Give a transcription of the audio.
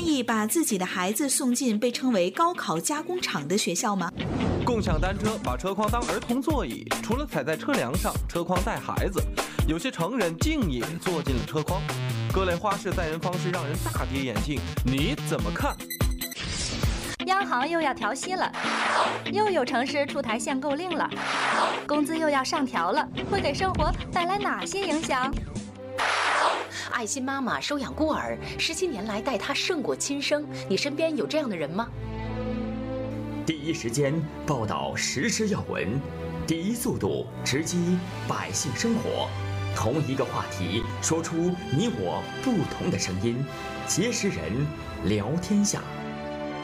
意把自己的孩子送进被称为高考加工厂的学校吗？ 共享单车把车筐当儿童座椅，除了踩在车梁上，车筐带孩子，有些成人竟也坐进了车筐。各类花式载人方式让人大跌眼镜，你怎么看？ 央行又要调息了，又有城市出台限购令了，工资又要上调了，会给生活带来哪些影响？ 爱心妈妈收养孤儿，17年来待他胜过亲生，你身边有这样的人吗？ 第一时间报道实时要闻，第一速度直击百姓生活，同一个话题说出你我不同的声音，结识人，聊天下。